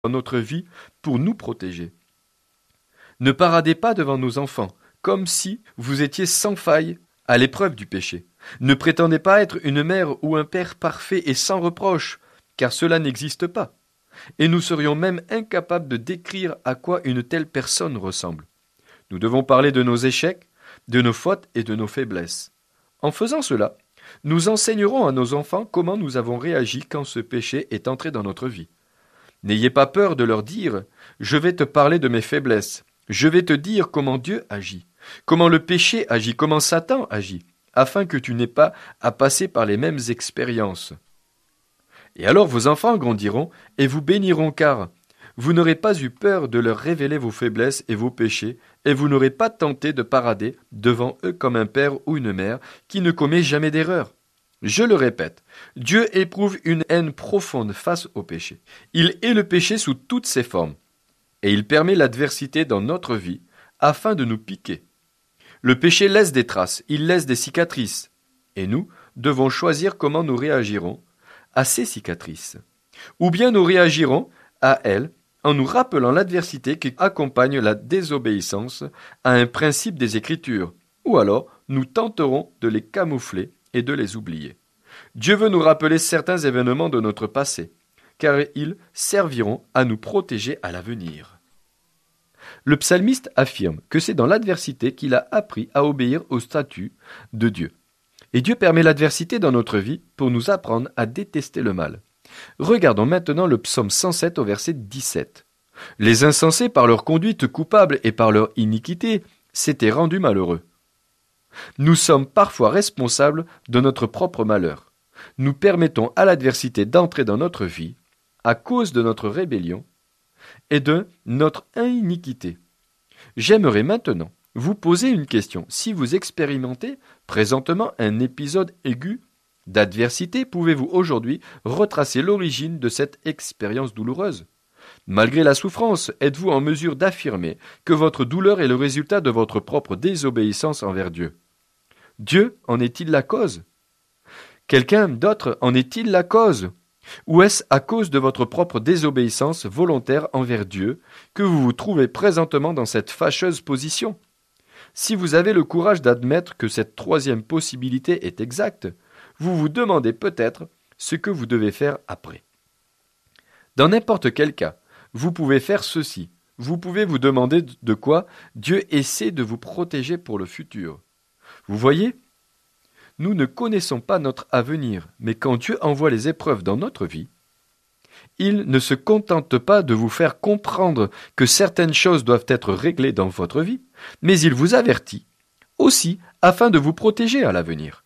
dans notre vie pour nous protéger. Ne paradez pas devant nos enfants, comme si vous étiez sans faille à l'épreuve du péché. Ne prétendez pas être une mère ou un père parfait et sans reproche, car cela n'existe pas. Et nous serions même incapables de décrire à quoi une telle personne ressemble. Nous devons parler de nos échecs, de nos fautes et de nos faiblesses. En faisant cela, nous enseignerons à nos enfants comment nous avons réagi quand ce péché est entré dans notre vie. N'ayez pas peur de leur dire « Je vais te parler de mes faiblesses, je vais te dire comment Dieu agit, comment le péché agit, comment Satan agit, afin que tu n'aies pas à passer par les mêmes expériences. » Et alors vos enfants grandiront et vous béniront car vous n'aurez pas eu peur de leur révéler vos faiblesses et vos péchés, et vous n'aurez pas tenté de parader devant eux comme un père ou une mère qui ne commet jamais d'erreur. Je le répète, Dieu éprouve une haine profonde face au péché. Il hait le péché sous toutes ses formes, et il permet l'adversité dans notre vie afin de nous piquer. Le péché laisse des traces, il laisse des cicatrices, et nous devons choisir comment nous réagirons à ces cicatrices. Ou bien nous réagirons à elles en nous rappelant l'adversité qui accompagne la désobéissance à un principe des Écritures, ou alors nous tenterons de les camoufler et de les oublier. Dieu veut nous rappeler certains événements de notre passé, car ils serviront à nous protéger à l'avenir. Le psalmiste affirme que c'est dans l'adversité qu'il a appris à obéir aux statuts de Dieu. Et Dieu permet l'adversité dans notre vie pour nous apprendre à détester le mal. Regardons maintenant le psaume 107 au verset 17. « Les insensés, par leur conduite coupable et par leur iniquité, s'étaient rendus malheureux. » Nous sommes parfois responsables de notre propre malheur. Nous permettons à l'adversité d'entrer dans notre vie à cause de notre rébellion et de notre iniquité. J'aimerais maintenant vous poser une question. Si vous expérimentez présentement un épisode aigu d'adversité, pouvez-vous aujourd'hui retracer l'origine de cette expérience douloureuse? Malgré la souffrance, êtes-vous en mesure d'affirmer que votre douleur est le résultat de votre propre désobéissance envers Dieu? Dieu en est-il la cause? Quelqu'un d'autre en est-il la cause? Ou est-ce à cause de votre propre désobéissance volontaire envers Dieu que vous vous trouvez présentement dans cette fâcheuse position? Si vous avez le courage d'admettre que cette troisième possibilité est exacte, vous vous demandez peut-être ce que vous devez faire après. Dans n'importe quel cas, vous pouvez faire ceci. Vous pouvez vous demander de quoi Dieu essaie de vous protéger pour le futur. Vous voyez, nous ne connaissons pas notre avenir, mais quand Dieu envoie les épreuves dans notre vie, il ne se contente pas de vous faire comprendre que certaines choses doivent être réglées dans votre vie, mais il vous avertit aussi afin de vous protéger à l'avenir.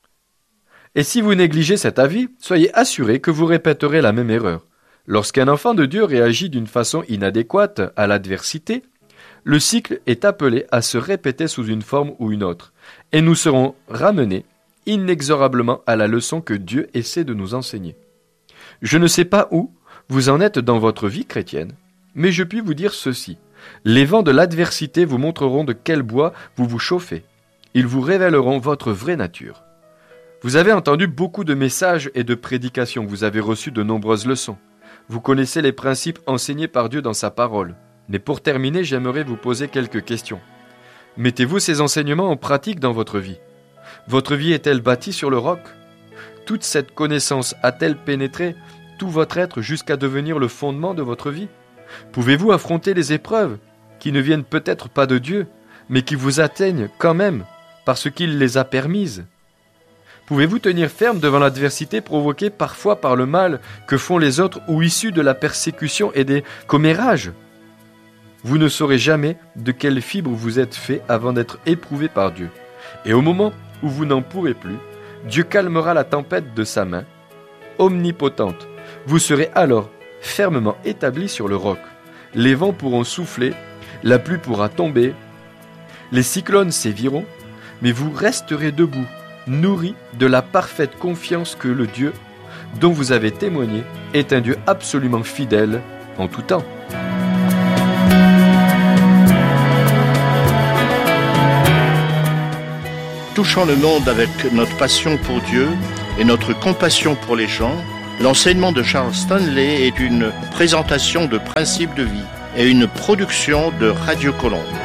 Et si vous négligez cet avis, soyez assurés que vous répéterez la même erreur. Lorsqu'un enfant de Dieu réagit d'une façon inadéquate à l'adversité, le cycle est appelé à se répéter sous une forme ou une autre, et nous serons ramenés inexorablement à la leçon que Dieu essaie de nous enseigner. Je ne sais pas où vous en êtes dans votre vie chrétienne, mais je puis vous dire ceci. Les vents de l'adversité vous montreront de quel bois vous vous chauffez. Ils vous révéleront votre vraie nature. Vous avez entendu beaucoup de messages et de prédications, vous avez reçu de nombreuses leçons. Vous connaissez les principes enseignés par Dieu dans sa parole. Mais pour terminer, j'aimerais vous poser quelques questions. Mettez-vous ces enseignements en pratique dans votre vie? Votre vie est-elle bâtie sur le roc? Toute cette connaissance a-t-elle pénétré tout votre être jusqu'à devenir le fondement de votre vie? Pouvez-vous affronter les épreuves qui ne viennent peut-être pas de Dieu, mais qui vous atteignent quand même parce qu'il les a permises? Pouvez-vous tenir ferme devant l'adversité provoquée parfois par le mal que font les autres ou issue de la persécution et des commérages? Vous ne saurez jamais de quelle fibre vous êtes fait avant d'être éprouvé par Dieu. Et au moment où vous n'en pourrez plus, Dieu calmera la tempête de sa main omnipotente. Vous serez alors fermement établi sur le roc. Les vents pourront souffler, la pluie pourra tomber, les cyclones séviront, mais vous resterez debout, nourri de la parfaite confiance que le Dieu dont vous avez témoigné est un Dieu absolument fidèle en tout temps. Touchant le monde avec notre passion pour Dieu et notre compassion pour les gens, L'enseignement de Charles Stanley est une présentation de principes de vie et une production de Radio Colombe.